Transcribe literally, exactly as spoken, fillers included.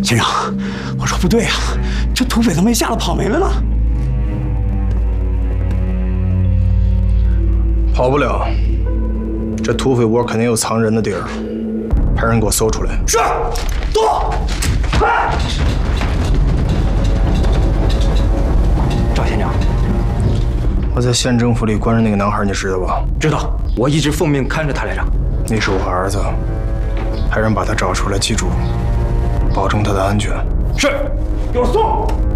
先生，我说不对啊，这土匪怎么一下子跑没了呢？ 跑不了，这土匪窝肯定有藏人的地儿，派人给我搜出来。 是，动，快！赵县长， 我在县政府里关着那个男孩，你知道吧？ 知道，我一直奉命看着他来着。 那是我儿子，派人把他找出来，记住，保证他的安全。 是，给我送。